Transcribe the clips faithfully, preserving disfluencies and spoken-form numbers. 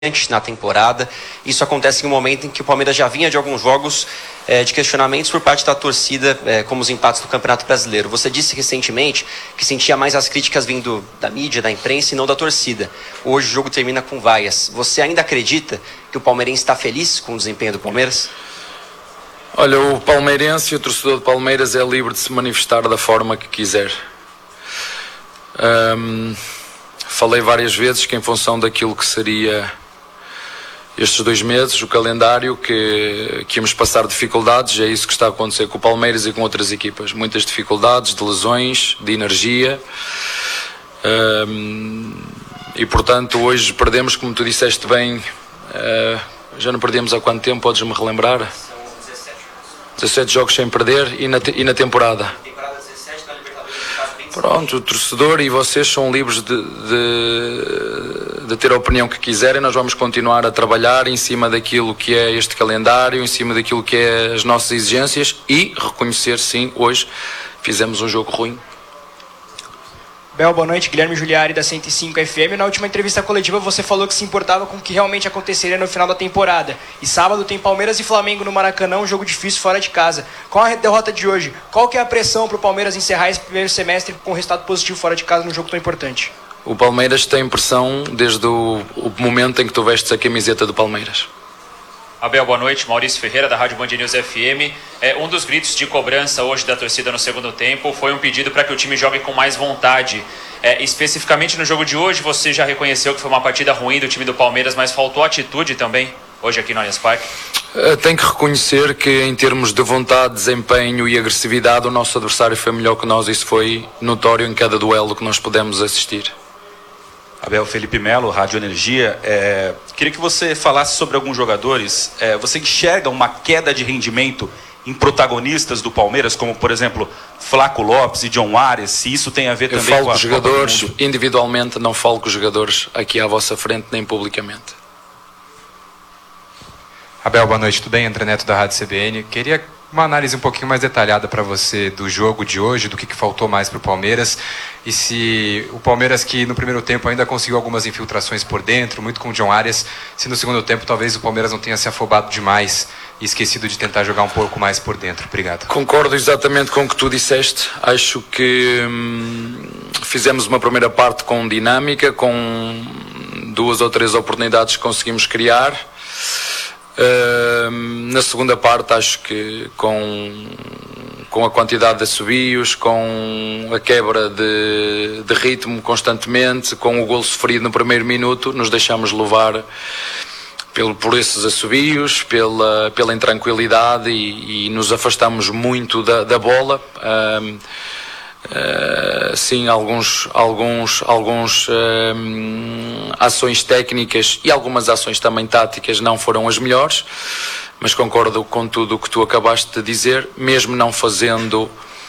na temporada. Isso acontece em um momento em que o Palmeiras já vinha de alguns jogos é, de questionamentos por parte da torcida, é, como os empates do Campeonato Brasileiro. Você disse recentemente que sentia mais as críticas vindo da mídia, da imprensa e não da torcida. Hoje o jogo termina com vaias. Você ainda acredita que o palmeirense está feliz com o desempenho do Palmeiras? Olha, o palmeirense e o torcedor do Palmeiras é livre de se manifestar da forma que quiser. Um, falei várias vezes que em função daquilo que seria estes dois meses, o calendário, que, que íamos passar dificuldades, é isso que está a acontecer com o Palmeiras e com outras equipas. Muitas dificuldades, de lesões, de energia. Um, e portanto hoje perdemos, como tu disseste bem, uh, já não perdemos há quanto tempo, podes-me relembrar? dezassete jogos sem perder e na, te, e na temporada. Pronto, o torcedor e vocês são livres de, de, de ter a opinião que quiserem. Nós vamos continuar a trabalhar em cima daquilo que é este calendário, em cima daquilo que é as nossas exigências e reconhecer, sim, hoje fizemos um jogo ruim. Bel, boa noite. Guilherme Giuliari da cento e cinco F M. Na última entrevista coletiva você falou que se importava com o que realmente aconteceria no final da temporada. E sábado tem Palmeiras e Flamengo no Maracanã, um jogo difícil fora de casa. Com a derrota de hoje, qual que é a pressão para o Palmeiras encerrar esse primeiro semestre com um resultado positivo fora de casa num jogo tão importante? O Palmeiras tem pressão desde o, o momento em que tu vestes a camiseta do Palmeiras. Abel, boa noite. Maurício Ferreira, da Rádio Band News F M. É, um dos gritos de cobrança hoje da torcida no segundo tempo foi um pedido para que o time jogue com mais vontade. É, especificamente no jogo de hoje, você já reconheceu que foi uma partida ruim do time do Palmeiras, mas faltou atitude também hoje aqui no Allianz Parque? É, tenho que reconhecer que em termos de vontade, desempenho e agressividade, o nosso adversário foi melhor que nós. Isso foi notório em cada duelo que nós pudemos assistir. Abel, Felipe Melo, Rádio Energia, é, queria que você falasse sobre alguns jogadores. É, você enxerga uma queda de rendimento em protagonistas do Palmeiras, como por exemplo Flaco Lopes e John Ares, se isso tem a ver Eu também falo com a com os jogadores individualmente, não falo com os jogadores aqui à vossa frente nem publicamente. Abel, boa noite, tudo bem? André Neto da Rádio C B N. Queria uma análise um pouquinho mais detalhada para você do jogo de hoje, do que, que faltou mais para o Palmeiras, e se o Palmeiras, que no primeiro tempo ainda conseguiu algumas infiltrações por dentro, muito com o John Arias, se no segundo tempo talvez o Palmeiras não tenha se afobado demais e esquecido de tentar jogar um pouco mais por dentro. Obrigado. Concordo exatamente com o que tu disseste. Acho que hum, fizemos uma primeira parte com dinâmica, com duas ou três oportunidades que conseguimos criar. Uh, na segunda parte acho que com, com a quantidade de assobios, com a quebra de, de ritmo constantemente, com o golo sofrido no primeiro minuto, nos deixamos levar pelo, por esses assobios, pela, pela intranquilidade e, e nos afastamos muito da, da bola. Uh, Uh, sim, alguns, alguns, alguns uh, ações técnicas e algumas ações também táticas não foram as melhores, mas concordo com tudo o que tu acabaste de dizer. Mesmo não fazendo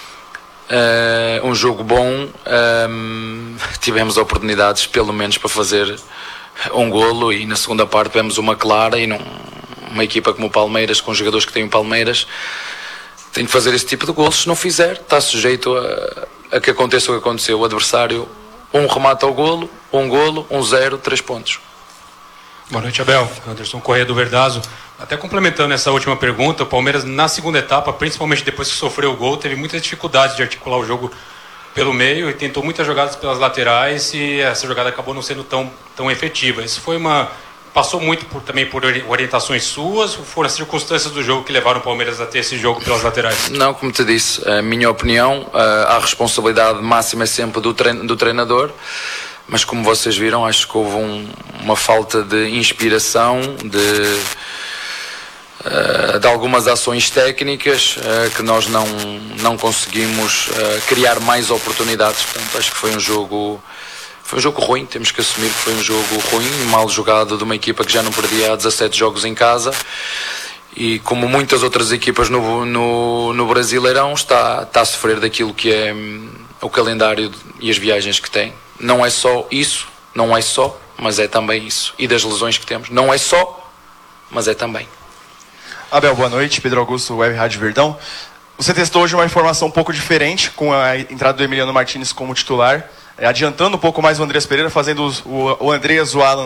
uh, um jogo bom, um, tivemos oportunidades pelo menos para fazer um golo, e na segunda parte tivemos uma clara, e num, uma equipa como o Palmeiras, com jogadores que têm o Palmeiras, tem que fazer esse tipo de golos. Se não fizer, está sujeito a, a que aconteça o que aconteceu. O adversário, um remata ao golo, um golo, um zero, três pontos. Boa noite, Abel. Anderson Corrêa do Verdazo. Até complementando essa última pergunta, o Palmeiras na segunda etapa, principalmente depois que sofreu o gol, teve muita dificuldade de articular o jogo pelo meio e tentou muitas jogadas pelas laterais, e essa jogada acabou não sendo tão, tão efetiva. Isso foi uma... Passou muito por, também por orientações suas, ou foram as circunstâncias do jogo que levaram o Palmeiras a ter esse jogo pelas laterais? Não, como te disse, a minha opinião, a, a responsabilidade máxima é sempre do, trein, do treinador, mas como vocês viram, acho que houve um, uma falta de inspiração, de, uh, de algumas ações técnicas uh, que nós não, não conseguimos uh, criar mais oportunidades. Portanto, acho que foi um jogo... Foi um jogo ruim, temos que assumir que foi um jogo ruim, mal jogado de uma equipa que já não perdia há dezassete jogos em casa, e como muitas outras equipas no, no, no Brasileirão, está, está a sofrer daquilo que é o calendário e as viagens que tem. Não é só isso, não é só, mas é também isso. E das lesões que temos. Não é só, mas é também. Abel, boa noite. Pedro Augusto, Web Rádio Verdão. Você testou hoje uma informação um pouco diferente com a entrada do Emiliano Martínez como titular. É, adiantando um pouco mais o Andreas Pereira, fazendo os, o, o Andreas, o Alan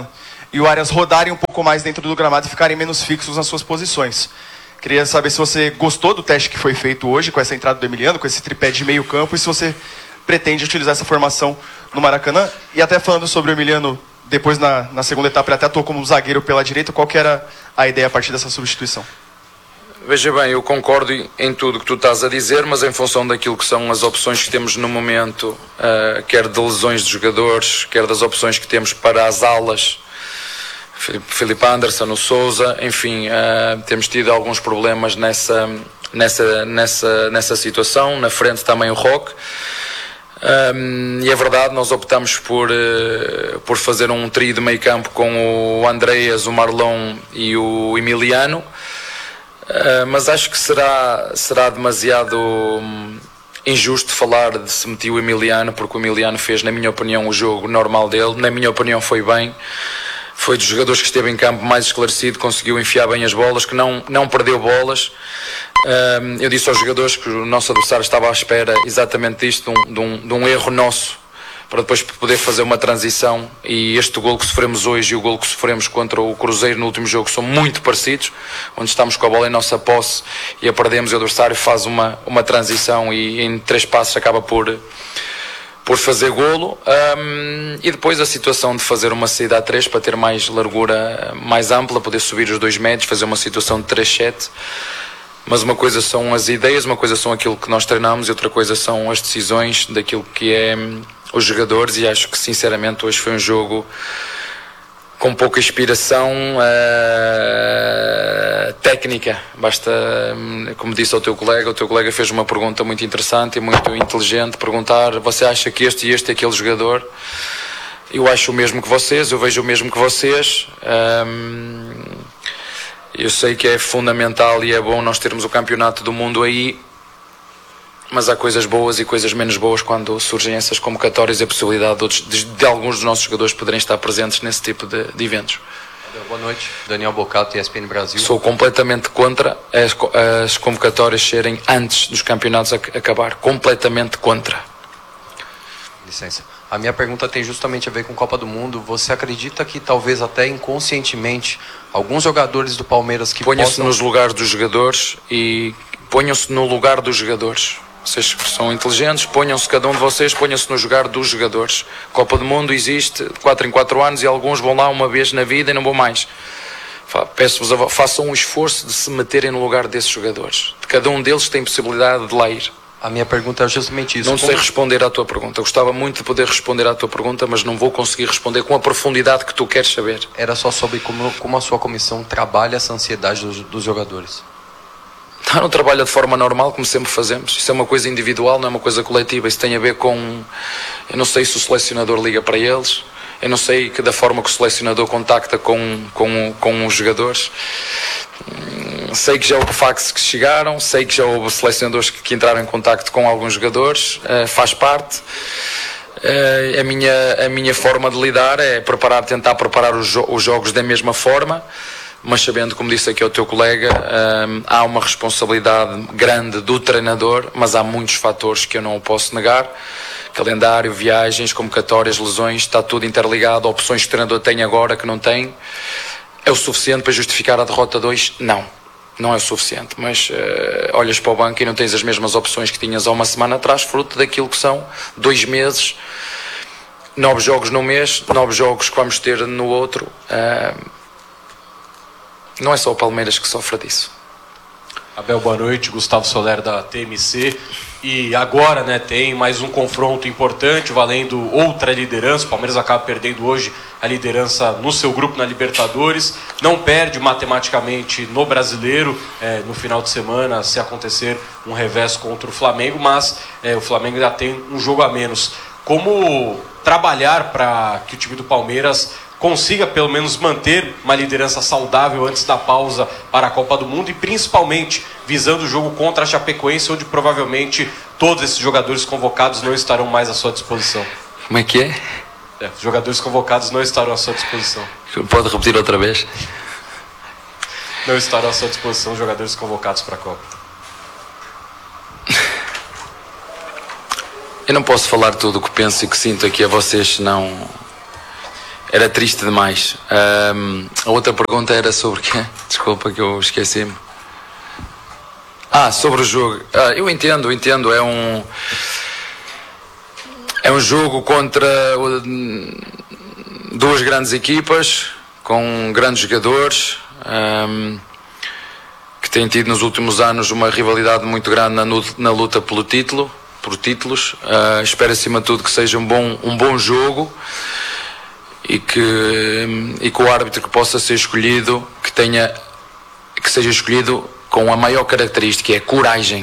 e o Arias rodarem um pouco mais dentro do gramado e ficarem menos fixos nas suas posições. Queria saber se você gostou do teste que foi feito hoje, com essa entrada do Emiliano, com esse tripé de meio campo, e se você pretende utilizar essa formação no Maracanã. E até falando sobre o Emiliano, depois na, na segunda etapa ele até atuou como zagueiro pela direita, qual que era a ideia a partir dessa substituição? Veja bem, eu concordo em tudo que tu estás a dizer, mas em função daquilo que são as opções que temos no momento, uh, quer de lesões de jogadores, quer das opções que temos para as alas, Filipe Anderson, o Sousa, enfim, uh, temos tido alguns problemas nessa, nessa, nessa, nessa situação. Na frente também o Roque. Um, e é verdade, nós optamos por, uh, por fazer um trio de meio campo com o Andreas, o Marlon e o Emiliano. Uh, mas acho que será, será demasiado um, injusto falar de se meter o Emiliano, porque o Emiliano fez, na minha opinião, o jogo normal dele. Na minha opinião foi bem, foi dos jogadores que esteve em campo mais esclarecido, conseguiu enfiar bem as bolas, que não, não perdeu bolas. Uh, eu disse aos jogadores que o nosso adversário estava à espera exatamente disto, de um, de um, de um erro nosso, para depois poder fazer uma transição. E este golo que sofremos hoje e o golo que sofremos contra o Cruzeiro no último jogo são muito parecidos, onde estamos com a bola em nossa posse e a perdemos, e o adversário faz uma, uma transição e em três passos acaba por, por fazer golo. Um, e depois a situação de fazer uma saída a três para ter mais largura mais ampla, poder subir os dois metros, fazer uma situação de três sete. Mas uma coisa são as ideias, uma coisa são aquilo que nós treinamos e outra coisa são as decisões daquilo que é os jogadores. E acho que sinceramente hoje foi um jogo com pouca inspiração uh, técnica. Basta, como disse ao teu colega, o teu colega fez uma pergunta muito interessante e muito inteligente, perguntar: você acha que este e este é aquele jogador? Eu acho o mesmo que vocês, eu vejo o mesmo que vocês. Um, eu sei que é fundamental e é bom nós termos o campeonato do mundo aí, mas há coisas boas e coisas menos boas quando surgem essas convocatórias e a possibilidade de, outros, de, de alguns dos nossos jogadores poderem estar presentes nesse tipo de, de eventos. Boa noite, Daniel Bocato, E S P N Brasil. Sou completamente contra as, as convocatórias serem antes dos campeonatos a, acabar, completamente contra. Licença. A minha pergunta tem justamente a ver com Copa do Mundo. Você acredita que talvez até inconscientemente alguns jogadores do Palmeiras que ponham-se possam... nos lugares dos jogadores e ponham-se no lugar dos jogadores. Vocês que são inteligentes, ponham-se, cada um de vocês, ponham-se no lugar dos jogadores. Copa do Mundo existe de quatro em quatro anos e alguns vão lá uma vez na vida e não vão mais. Peço-vos, façam um esforço de se meterem no lugar desses jogadores. Cada um deles tem possibilidade de lá ir. A minha pergunta é justamente isso. Não sei responder à tua pergunta. Eu gostava muito de poder responder à tua pergunta, mas não vou conseguir responder com a profundidade que tu queres saber. Era só sobre como, como a sua comissão trabalha essa ansiedade dos, dos jogadores. Não, não trabalha de forma normal, como sempre fazemos. Isso é uma coisa individual, não é uma coisa coletiva. Isso tem a ver com... Eu não sei se o selecionador liga para eles. Eu não sei que da forma que o selecionador contacta com, com, com os jogadores. Sei que já houve fax que chegaram, sei que já houve selecionadores que, que entraram em contacto com alguns jogadores, uh, faz parte. Uh, a, minha, a minha forma de lidar é preparar, tentar preparar os, jo- os jogos da mesma forma, mas sabendo, como disse aqui ao teu colega, uh, há uma responsabilidade grande do treinador, mas há muitos fatores que eu não posso negar. Calendário, viagens, convocatórias, lesões, está tudo interligado. Opções que o treinador tem agora que não tem. É o suficiente para justificar a derrota dois? Não, não é o suficiente. Mas uh, olhas para o banco e não tens as mesmas opções que tinhas há uma semana atrás, fruto daquilo que são dois meses, nove jogos num mês, nove jogos que vamos ter no outro. Uh, não é só o Palmeiras que sofre disso. Abel, boa noite. Gustavo Soler da T M C. E agora, né, tem mais um confronto importante, valendo outra liderança. O Palmeiras acaba perdendo hoje a liderança no seu grupo na Libertadores. Não perde matematicamente no Brasileiro, é, no final de semana, se acontecer um revés contra o Flamengo. Mas é, o Flamengo ainda tem um jogo a menos. Como trabalhar para que o time do Palmeiras consiga pelo menos manter uma liderança saudável antes da pausa para a Copa do Mundo, e principalmente visando o jogo contra a Chapecoense, onde provavelmente todos esses jogadores convocados não estarão mais à sua disposição. Como é que é? É, os jogadores convocados não estarão à sua disposição. Pode repetir outra vez? Não estarão à sua disposição os jogadores convocados para a Copa. Eu não posso falar tudo o que penso e que sinto aqui a vocês, senão era triste demais. Um, a outra pergunta era sobre quê? Desculpa que eu esqueci-me. Ah, sobre o jogo. Ah, eu entendo, entendo. É um é um jogo contra duas grandes equipas com grandes jogadores um, que têm tido nos últimos anos uma rivalidade muito grande na, na luta pelo título, por títulos. Uh, espero acima de tudo que seja um bom um bom jogo. E que, e que o árbitro que possa ser escolhido, que tenha, que seja escolhido com a maior característica, que é coragem.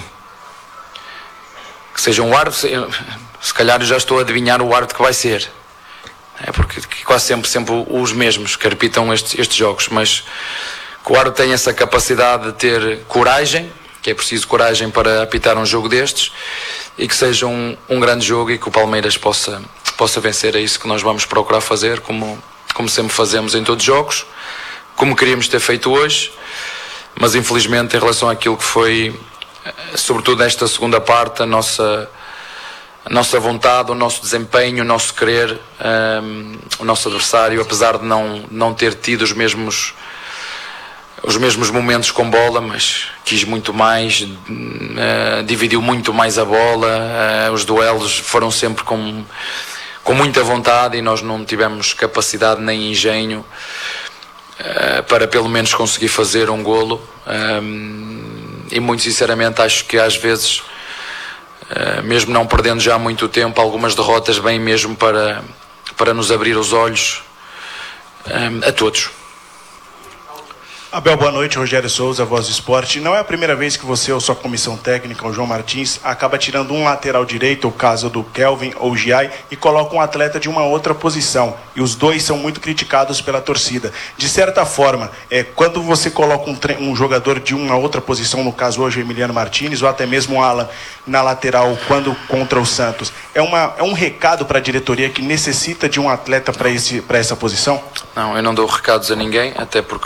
Que seja um árbitro, se calhar eu já estou a adivinhar o árbitro que vai ser. É porque quase sempre, sempre os mesmos que repitam estes, estes jogos, mas que o árbitro tenha essa capacidade de ter coragem, que é preciso coragem para apitar um jogo destes, e que seja um, um grande jogo e que o Palmeiras possa... possa vencer. É isso que nós vamos procurar fazer, como, como sempre fazemos em todos os jogos, como queríamos ter feito hoje, mas infelizmente em relação àquilo que foi, sobretudo nesta segunda parte, a nossa, a nossa vontade, o nosso desempenho, o nosso querer, um, o nosso adversário, apesar de não, não ter tido os mesmos os mesmos momentos com bola, mas quis muito mais, uh, dividiu muito mais a bola, uh, os duelos foram sempre com com muita vontade e nós não tivemos capacidade nem engenho uh, para pelo menos conseguir fazer um golo. Um, e muito sinceramente acho que às vezes, uh, mesmo não perdendo já muito tempo, algumas derrotas vêm mesmo para, para nos abrir os olhos um, a todos. Abel, boa noite. Rogério Souza, Voz do Esporte. Não é a primeira vez que você ou sua comissão técnica, o João Martins, acaba tirando um lateral direito, o caso do Kelvin ou Giai, e coloca um atleta de uma outra posição. E os dois são muito criticados pela torcida. De certa forma, é, quando você coloca um, um jogador de uma outra posição, no caso hoje o Emiliano Martins, ou até mesmo o Alan na lateral, quando contra o Santos, é, uma, é um recado para a diretoria que necessita de um atleta para esse, para essa posição? Não, eu não dou recados a ninguém, até porque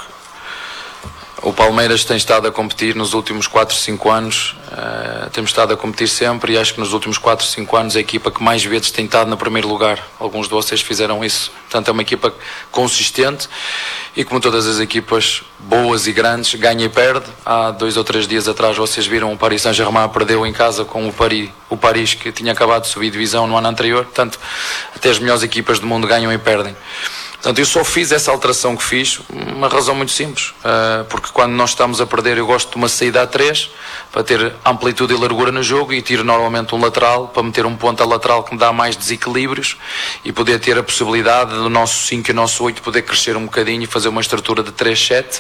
o Palmeiras tem estado a competir nos últimos quatro, cinco anos, uh, temos estado a competir sempre e acho que nos últimos quatro, cinco anos a equipa que mais vezes tem estado no primeiro lugar. Alguns de vocês fizeram isso. Portanto, é uma equipa consistente e, como todas as equipas boas e grandes, ganha e perde. Há dois ou três dias atrás vocês viram o Paris Saint-Germain perdeu em casa com o Paris, o Paris que tinha acabado de subir divisão no ano anterior. Portanto, até as melhores equipas do mundo ganham e perdem. Portanto, eu só fiz essa alteração que fiz, uma razão muito simples, uh, porque quando nós estamos a perder eu gosto de uma saída a três, para ter amplitude e largura no jogo, e tiro normalmente um lateral, para meter um ponta lateral que me dá mais desequilíbrios, e poder ter a possibilidade do nosso cinco e o nosso oito poder crescer um bocadinho e fazer uma estrutura de três sete.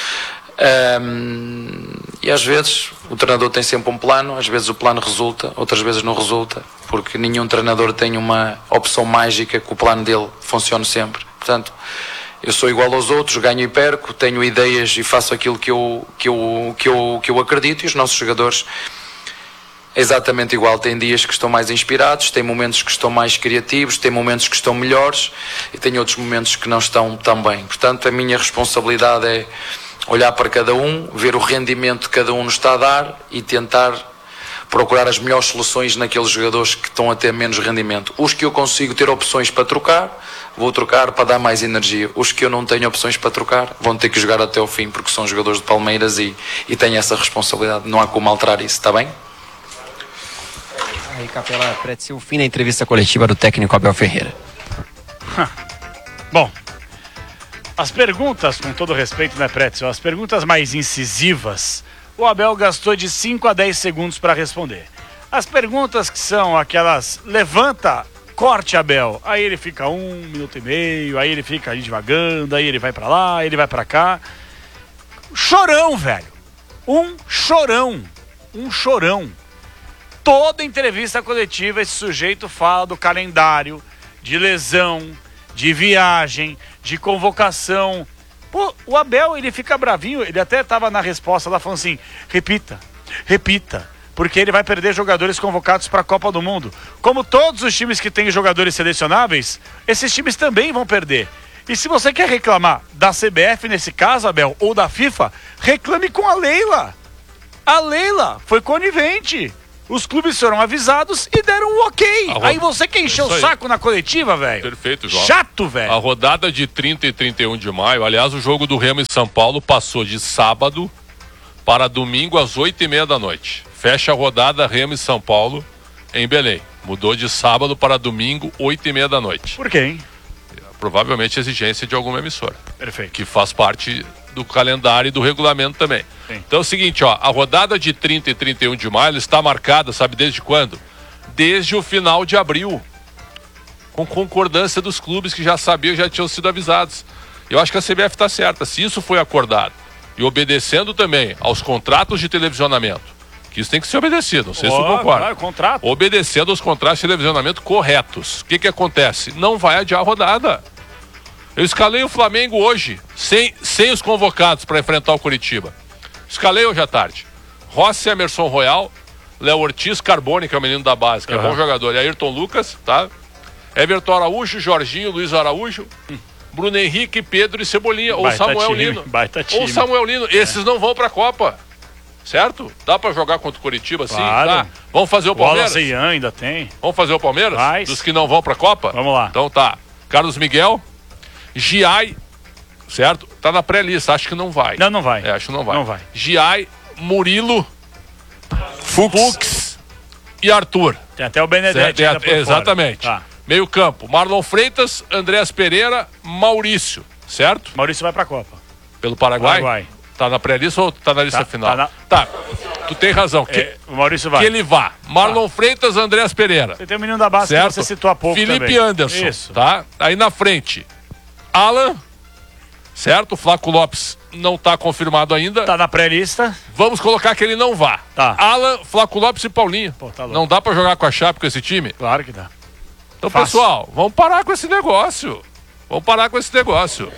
Um, e às vezes o treinador tem sempre um plano, às vezes o plano resulta, outras vezes não resulta, porque nenhum treinador tem uma opção mágica que o plano dele funcione sempre. Portanto, eu sou igual aos outros, ganho e perco, tenho ideias e faço aquilo que eu, que eu, que eu, que eu acredito, e os nossos jogadores é exatamente igual. Tem dias que estão mais inspirados, tem momentos que estão mais criativos, tem momentos que estão melhores e tem outros momentos que não estão tão bem. Portanto, a minha responsabilidade é olhar para cada um, ver o rendimento que cada um nos está a dar e tentar procurar as melhores soluções naqueles jogadores que estão a ter menos rendimento. Os que eu consigo ter opções para trocar, vou trocar para dar mais energia. Os que eu não tenho opções para trocar, vão ter que jogar até o fim, porque são jogadores de Palmeiras e, e têm essa responsabilidade. Não há como alterar isso, está bem? Aí, Capela, prete-se o fim da entrevista coletiva do técnico Abel Ferreira. Bom, as perguntas, com todo respeito, né, Pretzel, as perguntas mais incisivas, o Abel gastou de cinco a dez segundos para responder. As perguntas que são aquelas, levanta, corte, Abel, aí ele fica um minuto e meio, aí ele fica aí divagando, aí ele vai para lá, aí ele vai para cá. Chorão, velho. Um chorão. Um chorão. Toda entrevista coletiva esse sujeito fala do calendário, de lesão, de viagem, de convocação. Pô, o Abel, ele fica bravinho, ele até estava na resposta lá falando assim, repita, repita, porque ele vai perder jogadores convocados para a Copa do Mundo. Como todos os times que têm jogadores selecionáveis, esses times também vão perder. E se você quer reclamar da C B F nesse caso, Abel, ou da FIFA, reclame com a Leila. A Leila foi conivente. Os clubes foram avisados e deram um ok. Ro... Aí você que encheu o saco na coletiva, velho. Perfeito, João. Chato, velho. A rodada de trinta e trinta e um de maio, aliás, o jogo do Remo em São Paulo passou de sábado para domingo às oito e meia da noite. Fecha a rodada Remo e São Paulo em Belém. Mudou de sábado para domingo, oito e meia da noite. Por quê, hein? Provavelmente exigência de alguma emissora. Perfeito. Que faz parte do calendário e do regulamento também. Sim. Então é o seguinte, ó, a rodada de trinta e trinta e um de maio está marcada, sabe desde quando? Desde o final de abril. Com concordância dos clubes que já sabiam, já tinham sido avisados. Eu acho que a C B F está certa. Se isso foi acordado e obedecendo também aos contratos de televisionamento, que isso tem que ser obedecido, não sei oh, se você concorda. Claro, contrato. Obedecendo aos contratos de televisionamento corretos. O que que acontece? Não vai adiar a rodada. Eu escalei o Flamengo hoje, sem, sem os convocados para enfrentar o Curitiba. Escalei hoje à tarde. Rossi, Emerson Royal, Léo Ortiz, Carbone, que é o menino da base, que uhum. é bom jogador, e Ayrton Lucas, tá? Everton Araújo, Jorginho, Luiz Araújo, hum. Bruno Henrique, Pedro e Cebolinha, ou baita Samuel time, Lino. Baita time. Ou Samuel Lino. Esses é. não vão pra Copa. Certo? Dá pra jogar contra o Curitiba, sim? Claro. Tá. Vamos fazer o Palmeiras? O Ian ainda tem. Vamos fazer o Palmeiras? Faz. Dos que não vão pra Copa? Vamos lá. Então tá. Carlos Miguel, Giai, certo? Tá na pré-lista, acho que não vai. Não, não vai. É, acho que não vai. Não vai. Giai, Murilo, Fux, Fux e Arthur. Tem até o Benedetti ainda por exatamente. Tá. Meio campo, Marlon Freitas, Andréas Pereira, Maurício, certo? Maurício vai pra Copa. Pelo Paraguai? Paraguai. Tá na pré-lista ou tá na lista tá, final? Tá, na... tá, tu tem razão. Que, é, o Maurício vai. Que ele vá. Marlon tá. Freitas, Andréas Pereira. Você tem o menino da base certo? que você citou há pouco Felipe também. Anderson. Isso. Tá? Aí na frente, Alan, certo? O Flaco Lopes não tá confirmado ainda. Tá na pré-lista. Vamos colocar que ele não vá. Tá. Alan, Flaco Lopes e Paulinho. Pô, tá louco. Não dá pra jogar com a Chape com esse time? Claro que dá. Então, Fácil. pessoal, vamos parar com esse negócio. Vamos parar com esse negócio.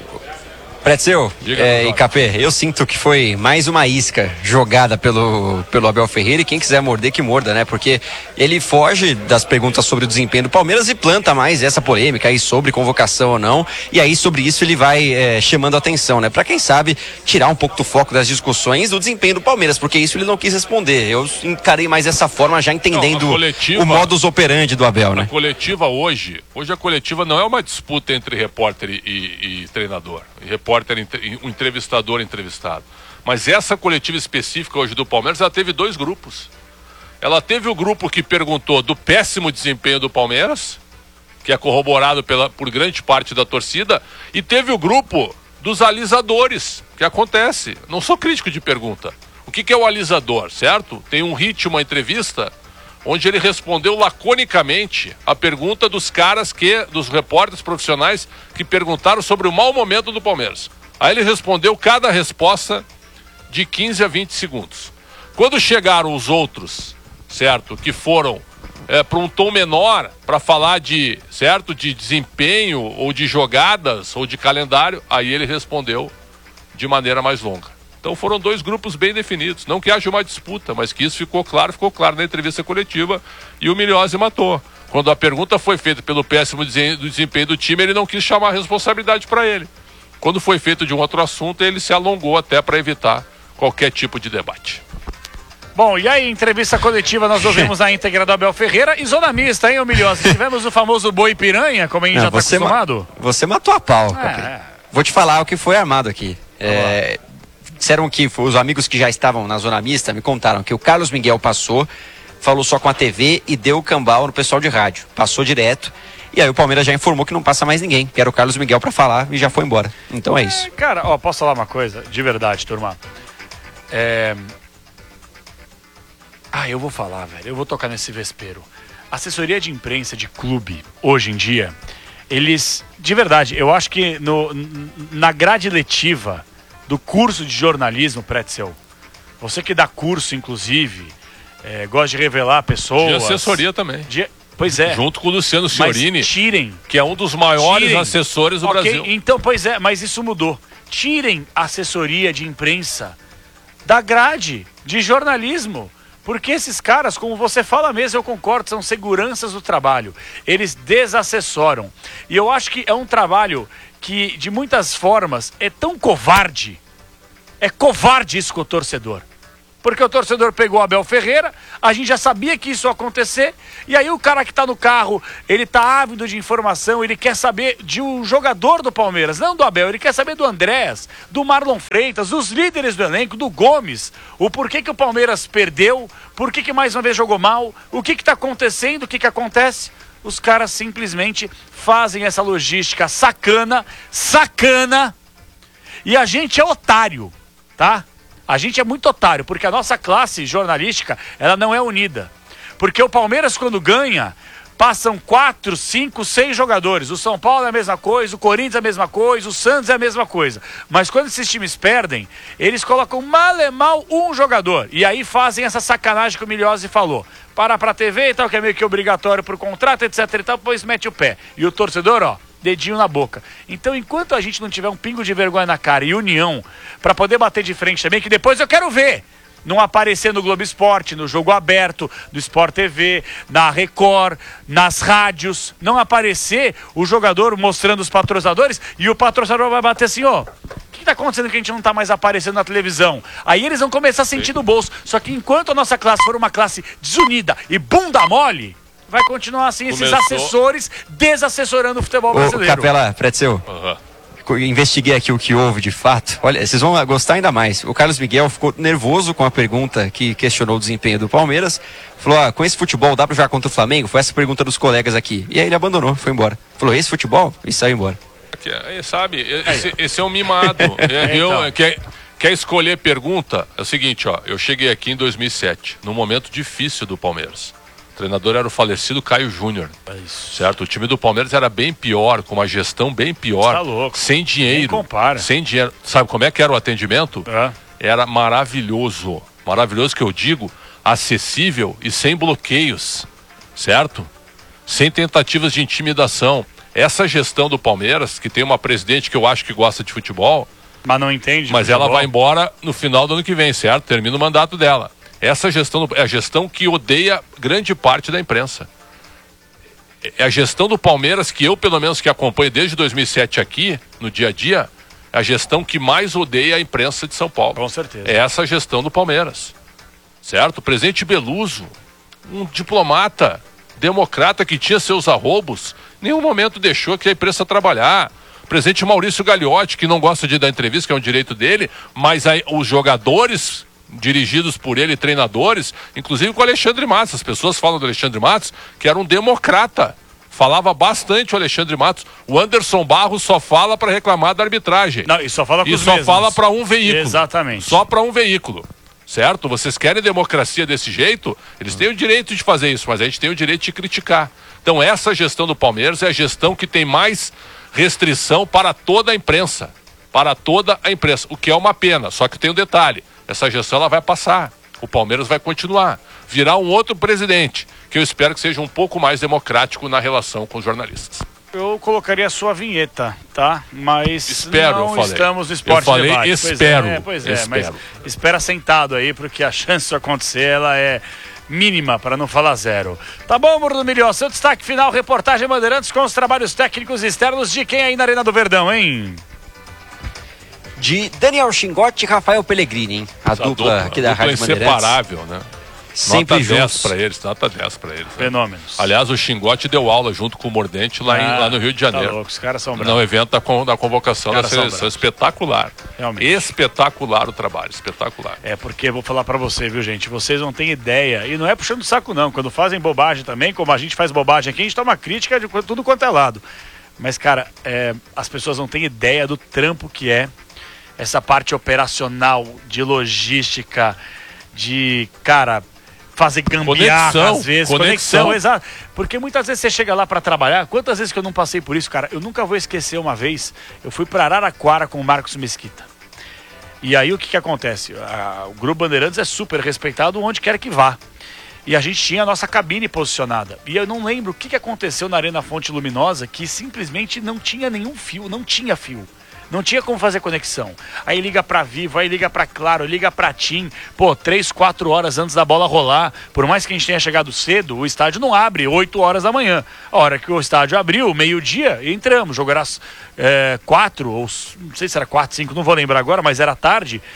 Pretzel é, e Capê, eu sinto que foi mais uma isca jogada pelo, pelo Abel Ferreira, e quem quiser morder que morda, né? Porque ele foge das perguntas sobre o desempenho do Palmeiras e planta mais essa polêmica aí sobre convocação ou não, e aí sobre isso ele vai é, chamando atenção, né? Pra quem sabe tirar um pouco do foco das discussões do desempenho do Palmeiras, porque isso ele não quis responder. Eu encarei mais dessa forma, já entendendo não, coletiva, o modus operandi do Abel, né? A coletiva hoje, hoje a coletiva não é uma disputa entre repórter e, e, e treinador. Repórter, um entrevistador entrevistado. Mas essa coletiva específica hoje do Palmeiras, ela teve dois grupos. Ela teve o grupo que perguntou do péssimo desempenho do Palmeiras, que é corroborado pela, por grande parte da torcida, e teve o grupo dos alisadores, que acontece. Não sou crítico de pergunta. O que, que é o alisador, certo? Tem um ritmo, uma entrevista, onde ele respondeu laconicamente a pergunta dos caras que, dos repórteres profissionais que perguntaram sobre o mau momento do Palmeiras. Aí ele respondeu cada resposta de quinze a vinte segundos. Quando chegaram os outros, certo, que foram é, para um tom menor, para falar de, certo, de desempenho ou de jogadas ou de calendário, aí ele respondeu de maneira mais longa. Então foram dois grupos bem definidos. Não que haja uma disputa, mas que isso ficou claro, ficou claro na entrevista coletiva, e o Milhose matou. Quando a pergunta foi feita pelo péssimo desempenho do time, ele não quis chamar a responsabilidade para ele. Quando foi feito de um outro assunto, ele se alongou até para evitar qualquer tipo de debate. Bom, e aí, entrevista coletiva, nós ouvimos na íntegra do Abel Ferreira e zona mista, hein, ô Milhose? Tivemos o famoso boi piranha, como a gente não, já está acostumado. Ma você matou a pau, é. Vou te falar o que foi armado aqui. É... Disseram que os amigos que já estavam na zona mista me contaram que o Carlos Miguel passou, falou só com a T V e deu o cambal no pessoal de rádio. Passou direto. E aí o Palmeiras já informou que não passa mais ninguém, que era o Carlos Miguel para falar, e já foi embora. Então é isso. É, cara, ó, posso falar uma coisa? De verdade, turma. É... Ah, eu vou falar, velho. Eu vou tocar nesse vespeiro. Assessoria de imprensa de clube, hoje em dia, eles... De verdade, eu acho que no, na grade letiva do curso de jornalismo, Pretzel, você que dá curso, inclusive, é, gosta de revelar pessoas... De assessoria também. De, pois é. Junto com o Luciano Fiorini, tirem, que é um dos maiores tirem, assessores do okay, Brasil. Então, pois é, mas isso mudou. Tirem a assessoria de imprensa da grade de jornalismo. Porque esses caras, como você fala mesmo, eu concordo, são seguranças do trabalho. Eles desassessoram. E eu acho que é um trabalho que, de muitas formas, é tão covarde. É covarde isso com o torcedor. Porque o torcedor pegou o Abel Ferreira, a gente já sabia que isso ia acontecer, e aí o cara que tá no carro, ele tá ávido de informação, ele quer saber de um jogador do Palmeiras, não do Abel, ele quer saber do Andrés, do Marlon Freitas, dos líderes do elenco, do Gomes, o porquê que o Palmeiras perdeu, por que que mais uma vez jogou mal, o que que tá acontecendo, o que que acontece. Os caras simplesmente fazem essa logística sacana, sacana, e a gente é otário, tá? A gente é muito otário, porque a nossa classe jornalística, ela não é unida. Porque o Palmeiras, quando ganha, passam quatro, cinco, seis jogadores. O São Paulo é a mesma coisa, o Corinthians é a mesma coisa, o Santos é a mesma coisa. Mas quando esses times perdem, eles colocam mal e mal um jogador. E aí fazem essa sacanagem que o Milhose falou. Para pra T V e tal, que é meio que obrigatório por contrato, etc e tal, depois mete o pé. E o torcedor, ó, dedinho na boca. Então, enquanto a gente não tiver um pingo de vergonha na cara e união para poder bater de frente também, que depois eu quero ver não aparecer no Globo Esporte, no Jogo Aberto, no Sport T V, na Record, nas rádios, não aparecer o jogador mostrando os patrocinadores e o patrocinador vai bater assim, ó, o que está acontecendo que a gente não está mais aparecendo na televisão? Aí eles vão começar a sentir no bolso. Só que enquanto a nossa classe for uma classe desunida e bunda mole, vai continuar assim, esses Começou. assessores desassessorando o futebol brasileiro. Ô, Capela, Pretzel, Uhum. investiguei aqui o que houve de fato. Olha, vocês vão gostar ainda mais. O Carlos Miguel ficou nervoso com a pergunta que questionou o desempenho do Palmeiras. Falou, ah, com esse futebol dá pra jogar contra o Flamengo? Foi essa pergunta dos colegas aqui. E aí ele abandonou, foi embora. Falou, esse futebol? E saiu embora. Aí, sabe, esse, esse é um mimado. É, eu, então. quer, quer escolher pergunta? É o seguinte, ó, eu cheguei aqui em dois mil e sete, num momento difícil do Palmeiras. O treinador era o falecido Caio Júnior, certo? O time do Palmeiras era bem pior, com uma gestão bem pior, tá louco. sem dinheiro, Nem compara. sem dinheiro. Sabe como é que era o atendimento? É. Era maravilhoso, maravilhoso que eu digo, acessível e sem bloqueios, certo? Sem tentativas de intimidação. Essa gestão do Palmeiras, que tem uma presidente que eu acho que gosta de futebol, mas não entende. mas futebol. ela vai embora no final do ano que vem, certo? Termina o mandato dela. Essa gestão é a gestão que odeia grande parte da imprensa. É a gestão do Palmeiras que eu, pelo menos, que acompanho desde dois mil e sete aqui, no dia a dia, é a gestão que mais odeia a imprensa de São Paulo. Com certeza. É essa gestão do Palmeiras. Certo? O presidente Beluso, um diplomata, democrata que tinha seus arroubos, em nenhum momento deixou que a imprensa trabalhar. O presidente Maurício Gagliotti, que não gosta de dar entrevista, que é um direito dele, mas aí, os jogadores dirigidos por ele, treinadores, inclusive com o Alexandre Matos. As pessoas falam do Alexandre Matos, que era um democrata. Falava bastante o Alexandre Matos. O Anderson Barros só fala para reclamar da arbitragem. Não, e só fala com E os só mesmos. fala para um veículo. Exatamente. Só para um veículo. Certo? Vocês querem democracia desse jeito? Eles têm o direito de fazer isso, mas a gente tem o direito de criticar. Então essa gestão do Palmeiras é a gestão que tem mais restrição para toda a imprensa. Para toda a imprensa. O que é uma pena, só que tem um detalhe. Essa gestão ela vai passar. O Palmeiras vai continuar. Virá um outro presidente, que eu espero que seja um pouco mais democrático na relação com os jornalistas. Eu colocaria a sua vinheta, tá? Mas Espero, não eu falei. estamos no Esporte Eu falei, Debate. espero, Pois é, pois é, espero. mas espera sentado aí, porque a chance disso acontecer, ela é mínima, para não falar zero. Tá bom, Bruno Milhão, seu destaque final, reportagem Bandeirantes com os trabalhos técnicos externos de quem aí na Arena do Verdão, hein? De Daniel Chingotti e Rafael Pellegrini, hein? A Essa dupla, aqui da dupla Rádio Bandeirantes. inseparável, né? Sempre nota juntos. dez para eles, nota dez para eles. Né? Fenômenos. Aliás, o Xingote deu aula junto com o Mordente lá, em, Ah, lá no Rio de tá Janeiro. louco, os caras são No bravos. evento da, con- da convocação Os da caras são seleção. bravos. Espetacular. Realmente. Espetacular o trabalho, espetacular. É porque, vou falar pra você, viu, gente? Vocês não têm ideia. E não é puxando o saco, não. Quando fazem bobagem também, como a gente faz bobagem aqui, a gente toma crítica de tudo quanto é lado. Mas, cara, é, as pessoas não têm ideia do trampo que é essa parte operacional, de logística, de, cara, fazer gambiarra Conexão, às vezes. conexão. Conexão, exato. Porque muitas vezes você chega lá pra trabalhar, quantas vezes que eu não passei por isso, cara? Eu nunca vou esquecer uma vez, eu fui pra Araraquara com o Marcos Mesquita. E aí o que que acontece? A- o Grupo Bandeirantes é super respeitado onde quer que vá. E a gente tinha a nossa cabine posicionada. E eu não lembro o que que aconteceu na Arena Fonte Luminosa, que simplesmente não tinha nenhum fio, não tinha fio. Não tinha como fazer conexão. Aí liga pra Vivo, aí liga pra Claro, liga pra TIM. Pô, três, quatro horas antes da bola rolar. Por mais que a gente tenha chegado cedo, o estádio não abre oito horas da manhã. A hora que o estádio abriu, meio-dia, entramos. Jogo era é, quatro, ou não sei se era quatro, cinco, não vou lembrar agora, mas era tarde.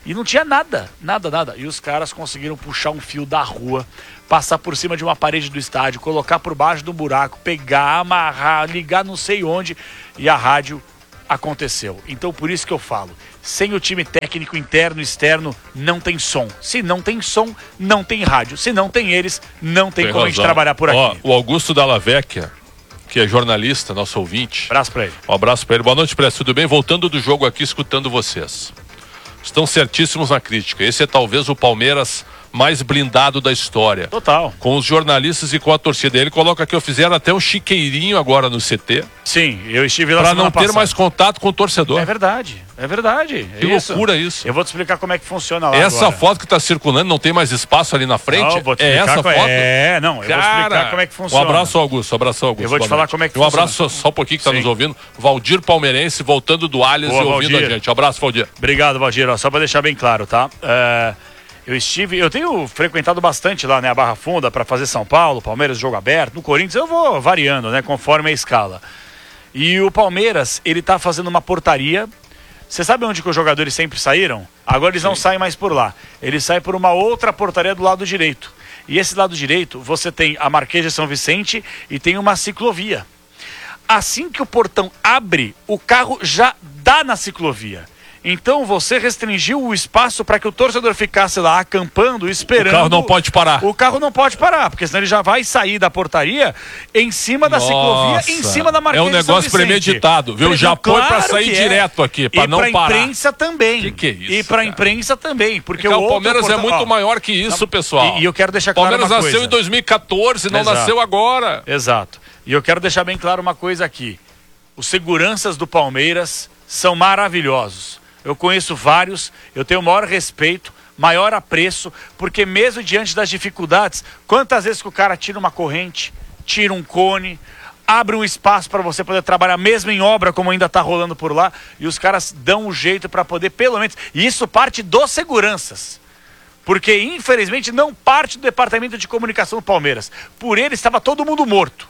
E não tinha nada, nada, nada. E os caras conseguiram puxar um fio da rua, passar por cima de uma parede do estádio, colocar por baixo de um buraco, pegar, amarrar, ligar não sei onde, e a rádio aconteceu. Então por isso que eu falo, sem o time técnico interno e externo, não tem som. Se não tem som, não tem rádio. Se não tem eles, não tem, tem como razão. A gente trabalhar por aqui. Ó, o Augusto Dalla Vecchia, que é jornalista, nosso ouvinte. Abraço pra ele. Um abraço pra ele. Boa noite, Press. Tudo bem? Voltando do jogo aqui, escutando vocês. Estão certíssimos na crítica. Esse é talvez o Palmeiras mais blindado da história. Total. Com os jornalistas e com a torcida. Ele coloca aqui, eu fizeram até um chiqueirinho agora no C T. Sim, eu estive lá pra não ter passada. mais contato com o torcedor. É verdade, é verdade. Que é isso. loucura isso. Eu vou te explicar como é que funciona lá Essa agora. foto que está circulando, não tem mais espaço ali na frente? Não, vou te é explicar essa qual foto? É, não, eu Cara, vou explicar como é que funciona. Um abraço, Augusto. Um abraço, Augusto. Eu vou te Boa falar noite. como é que um funciona. Um abraço só um pouquinho que está Sim. nos ouvindo. Valdir Palmeirense, voltando do Allianz Boa, e ouvindo Valdir. a gente. Um abraço, Valdir. Obrigado, Valdir. Ó, só para deixar bem claro, tá? É, eu estive, eu tenho frequentado bastante lá, né, a Barra Funda para fazer São Paulo, Palmeiras, jogo aberto. No Corinthians eu vou variando, né, conforme a escala. E o Palmeiras, ele tá fazendo uma portaria. Você sabe onde que os jogadores sempre saíram? Agora eles Sim. não saem mais por lá. Eles saem por uma outra portaria do lado direito. E esse lado direito, você tem a Marquês de São Vicente e tem uma ciclovia. Assim que o portão abre, o carro já dá na ciclovia. Então você restringiu o espaço para que o torcedor ficasse lá acampando, esperando. O carro não pode parar. O carro não pode parar, porque senão ele já vai sair da portaria em cima da Nossa. ciclovia, em cima da Marquês É um de São negócio Vicente. premeditado, viu? Já Claro põe para sair que é. direto aqui, para não pra parar. E para imprensa também. Que que é isso, E para imprensa também, porque é o, o outro Palmeiras portão, é muito ó, maior que isso, pessoal. E, e eu quero deixar claro Palmeiras uma coisa. nasceu em dois mil e catorze, não Exato. nasceu agora. Exato. E eu quero deixar bem claro uma coisa aqui. Os seguranças do Palmeiras são maravilhosos. Eu conheço vários, eu tenho o maior respeito, maior apreço, porque mesmo diante das dificuldades, quantas vezes que o cara tira uma corrente, tira um cone, abre um espaço para você poder trabalhar, mesmo em obra, como ainda está rolando por lá, e os caras dão um jeito para poder, pelo menos, e isso parte dos seguranças. Porque, infelizmente, não parte do departamento de comunicação do Palmeiras. Por ele, estava todo mundo morto.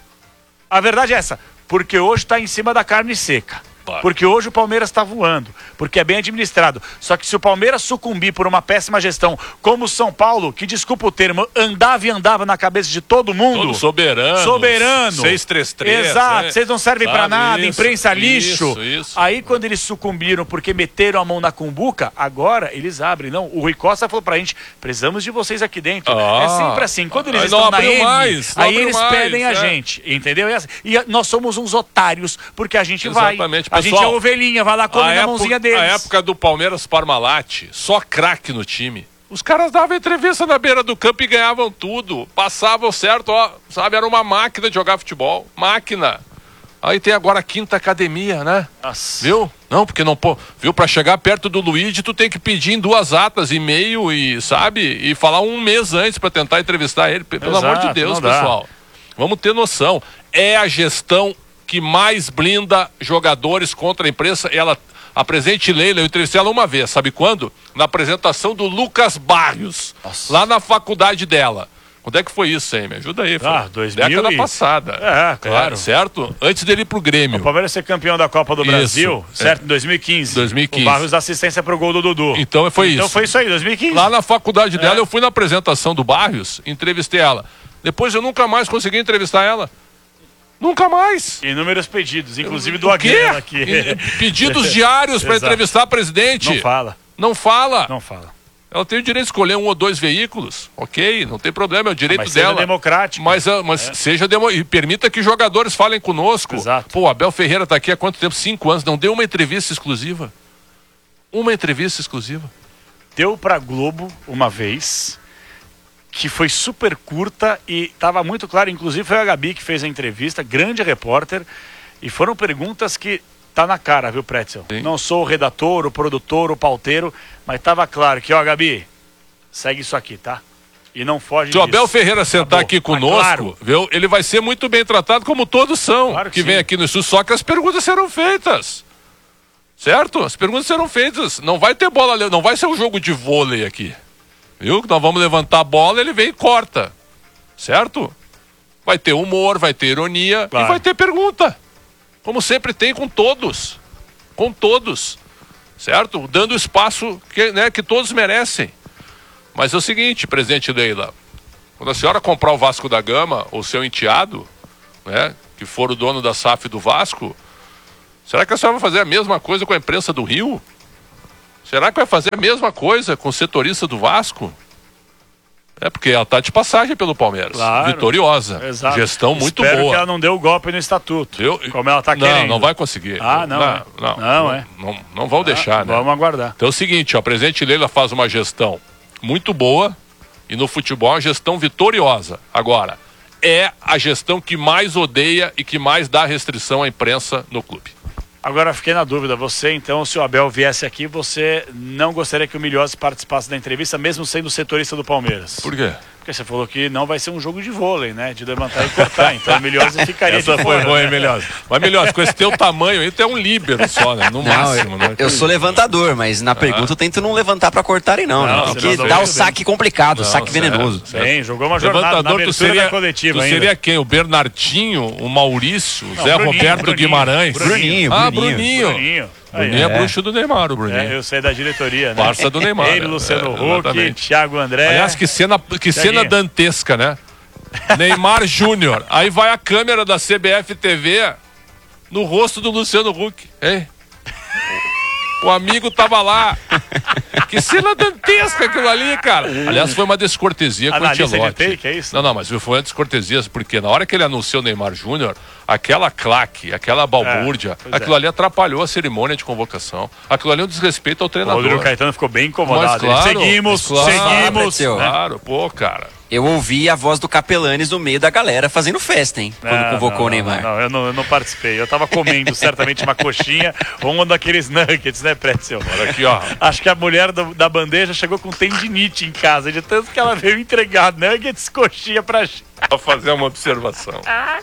A verdade é essa, porque hoje está em cima da carne seca. Porque hoje o Palmeiras está voando, porque é bem administrado. Só que se o Palmeiras sucumbir por uma péssima gestão, como o São Paulo, que desculpa o termo, andava e andava na cabeça de todo mundo. Todo soberano. Soberano. seiscentos e trinta e três. Exato, é. vocês não servem Sabe para nada, isso, imprensa lixo. Isso, isso. Aí quando eles sucumbiram porque meteram a mão na cumbuca, agora eles abrem. Não, o Rui Costa falou pra gente, precisamos de vocês aqui dentro. Ah, é sempre assim, quando eles aí estão não na abriu M, mais, não aí abriu eles mais, pedem a é. gente, entendeu? E, assim, e nós somos uns otários, porque a gente vai. Exatamente, A gente é pessoal. ovelhinha, vai lá comer A na época- mãozinha deles. A época do Palmeiras Parmalat, só craque no time. Os caras davam entrevista na beira do campo e ganhavam tudo. Passavam certo, ó, sabe? Era uma máquina de jogar futebol. Máquina. Aí tem agora a quinta academia, né? Nossa. Viu? Não, porque não pô, viu? Pra chegar perto do Luigi, tu tem que pedir em duas atas, e-mail e, sabe? E falar um mês antes pra tentar entrevistar ele. Pelo Exato, amor de Deus, não dá. pessoal. Vamos ter noção. É a gestão que mais blinda jogadores contra a imprensa. Ela, a presidente Leila, eu entrevistei ela uma vez, sabe quando? Na apresentação do Lucas Barrios, Nossa. lá na faculdade dela. Quando é que foi isso, hein? Me ajuda aí. Ah, foi dois mil década e- passada. É, claro. É, certo? Antes dele ir pro Grêmio. O Palmeiras ser campeão da Copa do Isso, Brasil, é. certo? Em dois mil e quinze. dois mil e quinze. O Barros dá assistência pro gol do Dudu. Então foi Então isso. foi isso aí, dois mil e quinze. Lá na faculdade dela, É. eu fui na apresentação do Barrios, entrevistei ela. Depois eu nunca mais consegui entrevistar ela. Nunca mais. Inúmeros pedidos, inclusive do O quê? Aguirre aqui. E- Pedidos diários para Exato. entrevistar a presidente. Não fala. Não fala. Não fala. Ela tem o direito de escolher um ou dois veículos. Ok, não tem problema, é o direito Mas seja dela. democrático. Mas, ah, mas seja demo... e permita que jogadores falem conosco. Exato. Pô, o Abel Ferreira tá aqui há quanto tempo? Cinco anos. Não deu uma entrevista exclusiva. Uma entrevista exclusiva. Deu pra Globo uma vez, que foi super curta e tava muito claro, inclusive foi a Gabi que fez a entrevista, grande repórter, e foram perguntas que tá na cara, viu, Pretzel? Sim. Não sou o redator, o produtor, o pauteiro, mas tava claro que, ó, Gabi, segue isso aqui, tá? E não foge Se o disso. Abel Ferreira sentar Acabou. aqui Ah, conosco, claro. viu, ele vai ser muito bem tratado, como todos são, Claro que que sim. vem aqui no Sul, só que as perguntas serão feitas. Certo? As perguntas serão feitas. Não vai ter bola, não vai ser um jogo de vôlei aqui. Viu? Nós vamos levantar a bola, ele vem e corta. Certo? Vai ter humor, vai ter ironia Claro. e vai ter pergunta. Como sempre tem com todos. Com todos. certo? Dando o espaço que, né, que todos merecem. Mas é o seguinte, presidente Leila, quando a senhora comprar o Vasco da Gama, ou seu enteado, né, que for o dono da S A F do Vasco, será que a senhora vai fazer a mesma coisa com a imprensa do Rio? Será que vai fazer a mesma coisa com o setorista do Vasco? É porque ela está de passagem pelo Palmeiras. Claro. Vitoriosa. Exato. Gestão muito Espero boa. que ela não deu o golpe no estatuto. Eu, como ela está não, querendo. Não vai conseguir. Ah, não. Não, é. não, não, não, é. não, não vão deixar, ah, né? Vamos aguardar. Então é o seguinte, ó, a presidente Leila faz uma gestão muito boa e no futebol é uma gestão vitoriosa. Agora, é a gestão que mais odeia e que mais dá restrição à imprensa no clube. Agora fiquei na dúvida, você então, se o Abel viesse aqui, você não gostaria que o Milhose participasse da entrevista, mesmo sendo setorista do Palmeiras? Por quê? Porque você falou que não vai ser um jogo de vôlei, né? De levantar e cortar, então o Milhose ficaria Essa de foi fora. boa, hein, Milhose? Mas, Milhose, com esse teu tamanho aí, tu é um líbero só, né? No Não, máximo, eu, né? eu sou levantador, mas na pergunta eu tento não levantar pra cortarem não, Não, né? você Porque mandou dá o muito saque complicado, o Não, saque certo, venenoso. certo. Bem, jogou uma jornada na Levantador, tu abertura seria, da coletiva tu ainda. seria quem? O Bernardinho, o Maurício, o Não, Zé Bruninho, Roberto Bruninho, Bruninho, Bruninho. Ah, Bruninho. Bruninho. Bruninho. Bruninho é, É. bruxo do Neymar, o Bruninho. É, eu sei da diretoria, né? Parça do Neymar. Ele, né? Luciano É, Huck, exatamente. Thiago André. Aliás, que cena, que cena Thiaguinho. dantesca, né? Neymar Júnior. Aí vai a câmera da C B F T V no rosto do Luciano Huck. Hein? O amigo tava lá. Que cena dantesca aquilo ali, cara. Aliás, foi uma descortesia com o Analista de Ancelotti. take, é isso? Não, não, mas foi uma descortesia, porque na hora que ele anunciou o Neymar Júnior, aquela claque, aquela balbúrdia, É, pois aquilo é. ali atrapalhou a cerimônia de convocação. Aquilo ali é um desrespeito ao O treinador. Rodrigo Caetano ficou bem incomodado. Mas, claro, Ele, seguimos, mas, claro, seguimos. Claro, né? Claro, pô, cara. Eu ouvi a voz do Capelanes no meio da galera fazendo festa, hein? Quando Não, convocou não, o Neymar. Não, não, eu não, eu não participei. Eu tava comendo certamente uma coxinha ou um daqueles nuggets, né, Pretzel? Olha aqui, ó. Acho que a mulher do- da bandeja chegou com tendinite em casa, de tanto que ela veio entregar nuggets, coxinha pra gente. Pra fazer uma observação.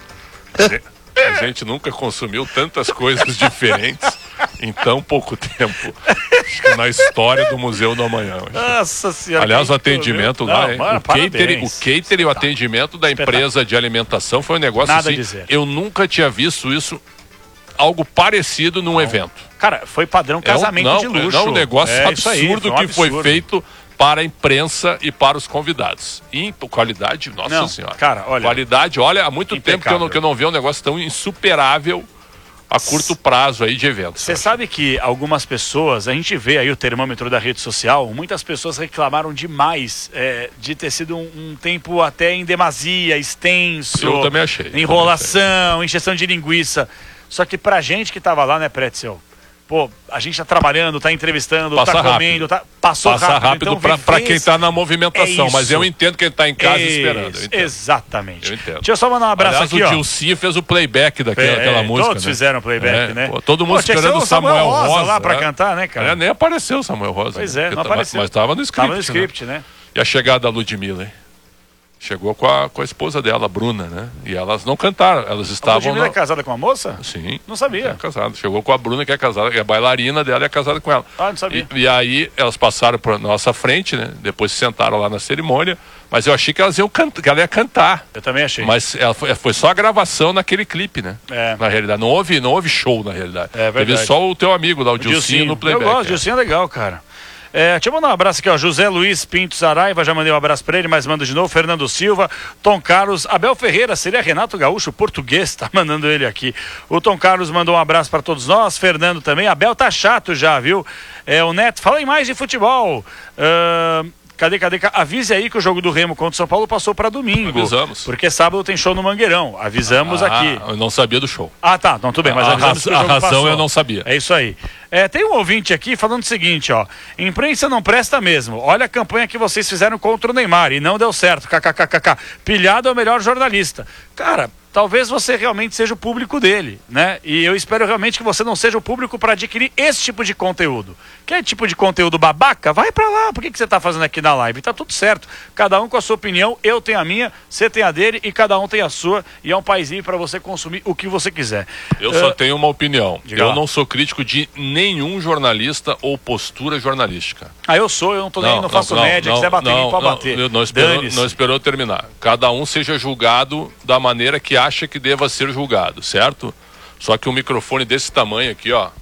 A gente nunca consumiu tantas coisas diferentes em tão pouco tempo. Acho que na história do Museu do Amanhã. Nossa senhora. Aliás, o quem atendimento viu? lá, Não, hein? mano, o, catering, o parabéns. catering, o atendimento da empresa de alimentação foi um negócio Nada a assim. dizer. Eu nunca tinha visto isso, algo parecido num evento. Cara, foi padrão casamento é um, não, de luxo. Não, um negócio É, isso aí, absurdo foi um que foi absurdo. feito para a imprensa e para os convidados. E qualidade, nossa Não, senhora. cara, olha, Qualidade, olha, há muito tempo que eu, não, que eu não vejo um negócio tão insuperável a curto prazo aí de eventos. Você sabe que algumas pessoas, a gente vê aí o termômetro da rede social, muitas pessoas reclamaram demais é, de ter sido um, um tempo até em demasia, extenso. Eu também achei. Enrolação, encheção de linguiça. Só que pra gente que tava lá, né, Pretzel? Pô, a gente tá trabalhando, tá entrevistando, Passa tá rápido. comendo, tá, passou Passa rápido. rápido então, pra, viver pra quem esse- tá na movimentação, É mas eu isso. entendo quem tá em casa Isso, esperando. eu entendo. Exatamente. Eu entendo. Deixa eu só mandar um abraço Aliás, aqui, o ó. Dilcinho fez o playback daquela É, aquela música. todos né? fizeram playback, É, né? pô, todo mundo Pô, tinha que esperando ser o Samuel Rosa, lá pra né? cantar, né, cara? É, nem apareceu o Samuel Rosa. Pois né? é, Porque não tava- apareceu. Mas estava no script. Tava no script, né? E a chegada da Ludmilla, hein? Chegou com a, com a esposa dela, a Bruna, né? E elas não cantaram, elas A estavam... Ludmilla na- é casada com uma moça? Sim. Não sabia. É casada. Chegou com a Bruna, que é casada, que é bailarina dela e é casada com ela. Ah, não sabia. E, e aí elas passaram por nossa frente, né? Depois se sentaram lá na cerimônia. Mas eu achei que elas iam cantar, que ela ia cantar. Eu também achei. Mas ela foi, foi só a gravação naquele clipe, né? É. Na realidade. Não houve, não houve show, na realidade. É verdade. Teve só o teu amigo lá, o, O Dilcinho, no playback. Eu gosto, o é. Dilcinho é legal, cara. É, deixa eu mandar um abraço aqui, ó. José Luiz Pinto Saraiva, já mandei um abraço pra ele, mas mando de novo. Fernando Silva, Tom Carlos, Abel Ferreira, seria Renato Gaúcho português, tá mandando ele aqui. O Tom Carlos mandou um abraço pra todos nós, Fernando também. Abel tá chato já, viu? É, o Neto, fala em mais de futebol. Ahn, Cadê, cadê? ca- Avise aí que o jogo do Remo contra o São Paulo passou pra domingo. Avisamos. Porque sábado tem show no Mangueirão. Avisamos Ah, aqui. Eu não sabia do show. Ah, tá. Então tudo bem, mas A avisamos raz- que o a jogo razão passou. eu não sabia. É isso aí. É, tem um ouvinte aqui falando o seguinte, ó. Imprensa não presta mesmo. Olha a campanha que vocês fizeram contra o Neymar e não deu certo. KKKKK. Pilhado é o melhor jornalista. Cara, talvez você realmente seja o público dele, né? E eu espero realmente que você não seja o público para adquirir esse tipo de conteúdo. Quer tipo de conteúdo babaca? Vai pra lá. Por que, que você tá fazendo aqui na live? Tá tudo certo. Cada um com a sua opinião. Eu tenho a minha, você tem a dele e cada um tem a sua. E é um país livre para você consumir o que você quiser. Eu Ah, só tenho uma opinião. diga Eu lá. não sou crítico de nenhum jornalista ou postura jornalística. Ah, eu sou, eu não tô nem, não, faço média, não, quiser bater em mim, pode não, bater. Não, não, esperou, Dane-se. não esperou terminar. Cada um seja julgado da maneira que acha que deva ser julgado, certo? Só que um microfone desse tamanho aqui, ó,